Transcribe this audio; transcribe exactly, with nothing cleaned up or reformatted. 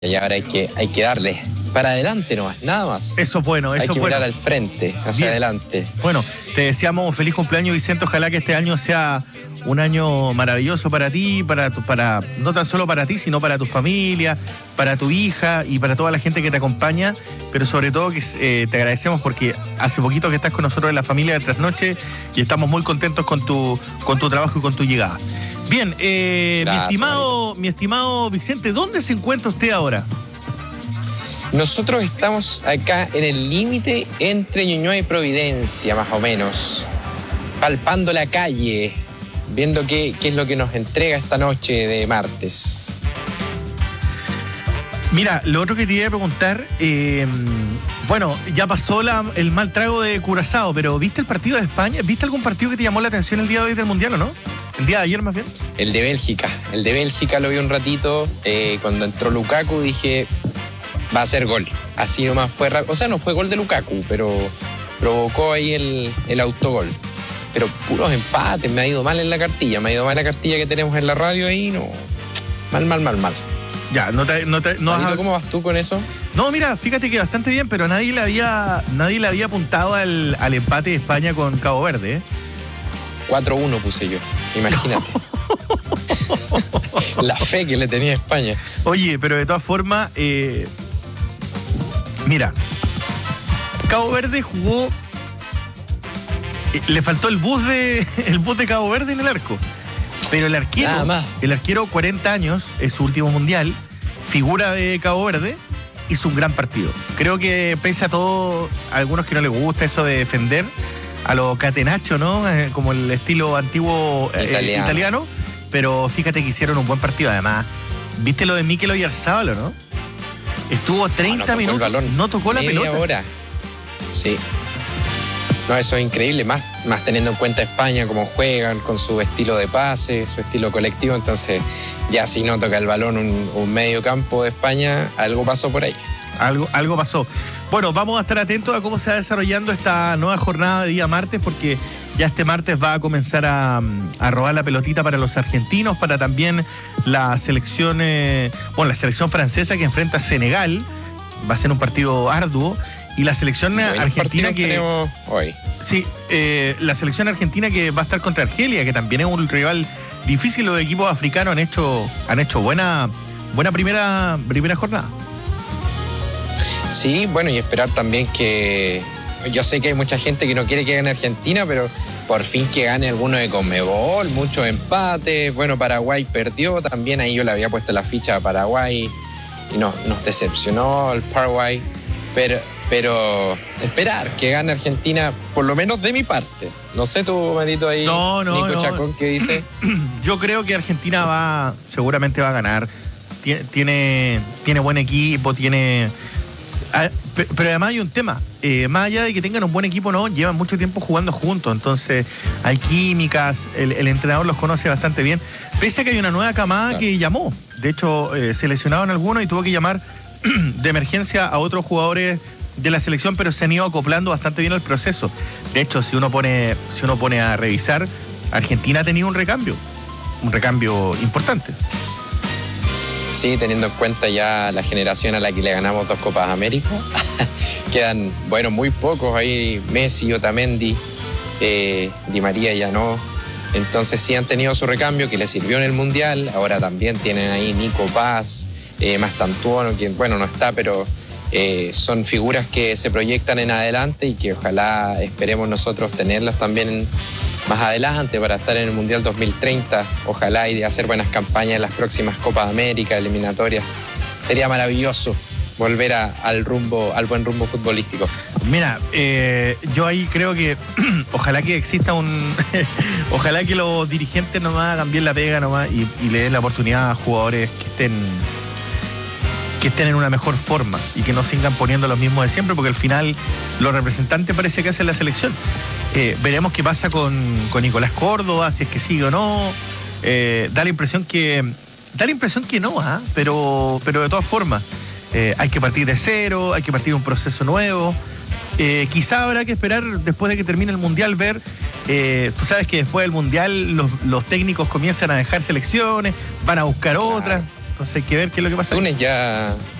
y ahora hay que, hay que darle para adelante nomás, nada más. Eso es bueno, eso es bueno. Hay que mirar al frente, hacia Bien. adelante. Bueno, te deseamos feliz cumpleaños, Vicente. Ojalá que este año sea un año maravilloso para ti, para, tu, para no tan solo para ti, sino para tu familia, para tu hija y para toda la gente que te acompaña. Pero sobre todo que eh, te agradecemos porque hace poquito que estás con nosotros en la familia de Trasnoche y estamos muy contentos con tu, con tu trabajo y con tu llegada. Bien, eh, Gracias, mi estimado, mi estimado Vicente, ¿dónde se encuentra usted ahora? Nosotros estamos acá en el límite entre Ñuñoa y Providencia, más o menos, palpando la calle, viendo qué, qué es lo que nos entrega esta noche de martes. Mira, lo otro que te iba a preguntar, eh, bueno, ya pasó la, el mal trago de Curazao, pero ¿viste el partido de España? ¿Viste algún partido que te llamó la atención el día de hoy del Mundial o no? ¿El día de ayer más bien? El de Bélgica, el de Bélgica lo vi un ratito, eh, cuando entró Lukaku dije, va a ser gol, así nomás fue rápido, o sea, no fue gol de Lukaku, pero provocó ahí el, el autogol. Pero puros empates, me ha ido mal en la cartilla, me ha ido mal la cartilla que tenemos en la radio ahí, no, mal, mal, mal, mal. Ya, no te, no te, no Manito, has... ¿cómo vas tú con eso? No, mira, fíjate que bastante bien, pero nadie le había, nadie le había apuntado al, al empate de España con Cabo Verde, ¿eh? cuatro uno puse yo, imagínate. La fe que le tenía a España. Oye, pero de todas formas, eh, mira, Cabo Verde jugó, eh, le faltó el bus de el bus de Cabo Verde en el arco. Pero el arquero, Nada más. el arquero, cuarenta años, es su último mundial, figura de Cabo Verde, hizo un gran partido. Creo que pese a todo, a algunos que no les gusta eso de defender, a lo catenaccio, ¿no? Eh, como el estilo antiguo eh, Italiano. italiano. Pero fíjate que hicieron un buen partido. Además, ¿viste lo de Mikel Oyarzábal, no? Estuvo treinta no, no minutos, no tocó la media pelota. hora. Sí. No, eso es increíble, más, más teniendo en cuenta España, cómo juegan, con su estilo de pase, su estilo colectivo. Entonces, ya si no toca el balón un, un medio campo de España, algo pasó por ahí. Algo, algo pasó. Bueno, vamos a estar atentos a cómo se va desarrollando esta nueva jornada de día martes, porque ya este martes va a comenzar a, a robar la pelotita para los argentinos, para también la selección, eh, bueno, la selección francesa que enfrenta a Senegal. Va a ser un partido arduo. Y la selección Buenos argentina que... tenemos hoy. Sí, eh, la selección argentina que va a estar contra Argelia, que también es un rival difícil. Los equipos africanos han hecho, han hecho buena, buena primera, primera jornada. Sí, bueno, y esperar también que... Yo sé que hay mucha gente que no quiere que gane Argentina, pero por fin que gane alguno de Conmebol, muchos empates. Bueno, Paraguay perdió también, ahí yo le había puesto la ficha a Paraguay y no, nos decepcionó el Paraguay. Pero, pero esperar que gane Argentina, por lo menos de mi parte. No sé tú, Marito, ahí, no, no, Nico no. Chacón, ¿qué dice? Yo creo que Argentina va, seguramente va a ganar. Tiene, tiene, tiene buen equipo, tiene... Pero además hay un tema, eh, más allá de que tengan un buen equipo, no, llevan mucho tiempo jugando juntos, entonces hay químicas, el, el entrenador los conoce bastante bien, pese a que hay una nueva camada claro. que llamó, de hecho eh, se lesionaron algunos y tuvo que llamar de emergencia a otros jugadores de la selección, pero se han ido acoplando bastante bien al proceso. De hecho, si uno pone, si uno pone a revisar, Argentina ha tenido un recambio, un recambio importante. Sí, teniendo en cuenta ya la generación a la que le ganamos dos Copas América. Quedan, bueno, muy pocos ahí, Messi, Otamendi, eh, Di María ya no. Entonces sí han tenido su recambio que les sirvió en el Mundial. Ahora también tienen ahí Nico Paz, eh, Mastantuono, que bueno, no está, pero eh, son figuras que se proyectan en adelante y que ojalá esperemos nosotros tenerlas también en, más adelante para estar en el Mundial dos mil treinta, ojalá, y de hacer buenas campañas en las próximas Copas América, eliminatorias. Sería maravilloso volver a, al rumbo, al buen rumbo futbolístico. Mira, eh, yo ahí creo que ojalá que exista un ojalá que los dirigentes nomás hagan bien la pega nomás y, y le den la oportunidad a jugadores que estén que estén en una mejor forma y que no sigan poniendo los mismos de siempre, porque al final los representantes parece que hacen la selección. Eh, veremos qué pasa con, con Nicolás Córdoba, si es que sigue o no. Eh, da la impresión que da la impresión que no, ¿eh? pero, pero de todas formas eh, hay que partir de cero, hay que partir un proceso nuevo. Eh, quizá habrá que esperar después de que termine el Mundial ver, eh, tú sabes que después del Mundial los, los técnicos comienzan a dejar selecciones, van a buscar Claro. otras. Entonces hay que ver qué es lo que pasa. Túnez ya